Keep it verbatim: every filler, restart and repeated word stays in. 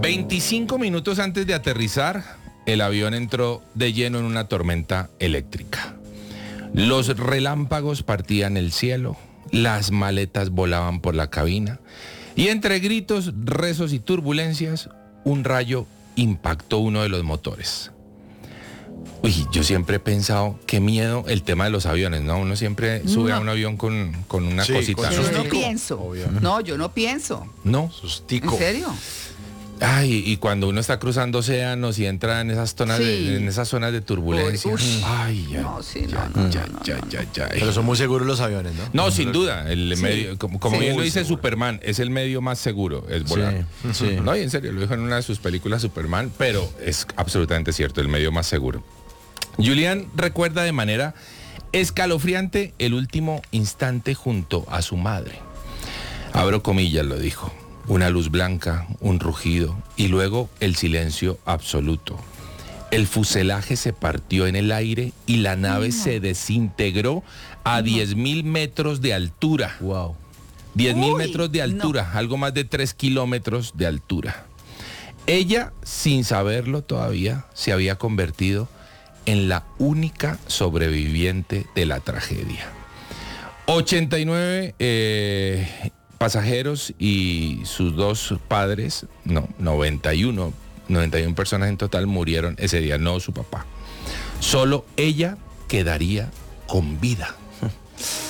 veinticinco minutos antes de aterrizar, el avión entró de lleno en una tormenta eléctrica. Los relámpagos partían el cielo, las maletas volaban por la cabina y entre gritos, rezos y turbulencias, un rayo impactó uno de los motores. Uy, yo siempre he pensado, qué miedo el tema de los aviones, ¿no? Uno siempre sube No. a un avión con, con una Sí, cosita. con Yo no sustico, pienso. obvio. No, yo no pienso. ¿No? Sustico. ¿En serio? Ay, y cuando uno está cruzando océanos y entra en esas zonas, Sí. de, en esas zonas de turbulencia. Uy, ush. Ay, ya, No, sí, no, ya, no, ya, no, no, ya, no. ya, ya. Pero son muy seguros los aviones, ¿no? No, sin duda, el Sí. medio, como, como Sí. bien lo Muy dice seguro. Superman, es el medio más seguro, es volar. Sí, sí. No, y en serio, lo dijo en una de sus películas Superman, pero es absolutamente cierto, el medio más seguro. Julián recuerda de manera escalofriante el último instante junto a su madre. Abro comillas, lo dijo. Una luz blanca, un rugido y luego el silencio absoluto. El fuselaje se partió en el aire y la nave se desintegró a diez mil metros de altura. Wow. diez mil Uy, metros de altura, algo más de tres kilómetros de altura. Ella, sin saberlo todavía, se había convertido en la única sobreviviente de la tragedia. ochenta y nueve eh, pasajeros y sus dos padres, no, noventa y uno, noventa y una personas en total murieron ese día, no su papá. Solo ella quedaría con vida.